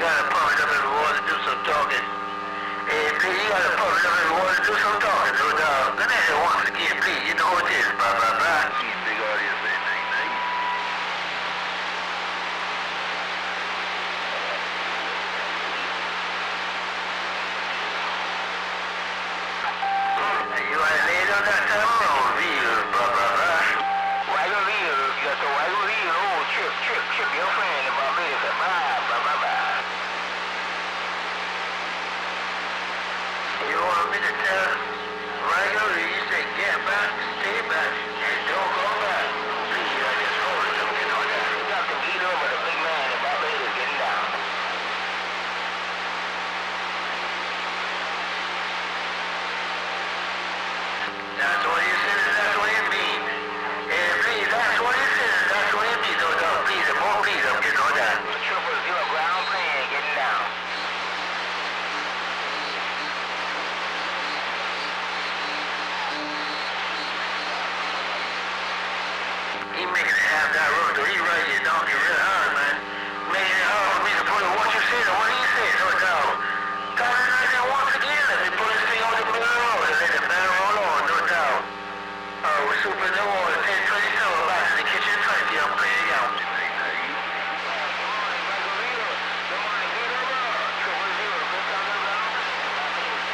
gotta pump it up every water, do some talking. Hey, please, you gotta pump it up every water, do some talking, no dog. Good night once again, please. You know what it is. Bye, bye, bye. Big audience say night, night. You wanna lay it on that time around, real, blah, blah, blah. Wagon real, you got the wagon real, oh, Chip, your friend in Barbados, bye, bye, bye, bye. You want me to tell wagon real, you say get back, stay back, and don't go back. Please, I just hold it, don't get on that. You got to beat over the big man in Barbados getting down. That's what he said, and that's what he mean. And please, that's what he said, and that's what he mean. No, no, please, more please, I'm getting on that. The troopers, you're a ground plane, getting down. He making it half that road, so he right here, donkey,